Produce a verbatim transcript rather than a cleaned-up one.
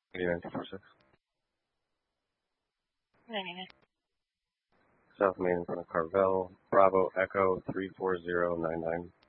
eighty-nine two four six. ninety-nine. South Main in front of Carvel. Bravo Echo three four zero nine nine.